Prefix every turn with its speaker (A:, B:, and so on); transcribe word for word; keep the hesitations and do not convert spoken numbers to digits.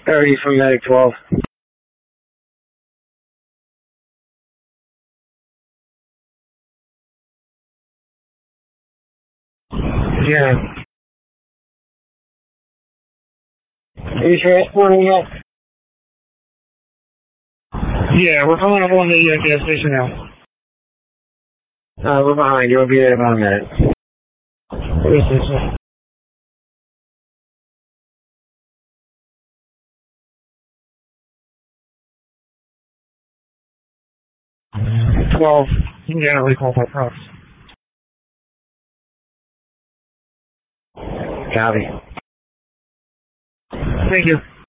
A: thirty from Medic twelve. Yeah. Are you transporting yet? Yeah, we're pulling up on the uh, gas station now. Uh, we're behind. You'll be there in about a minute. Yes, yes, sir. twelve. Yeah, recall by props. Copy. Thank you.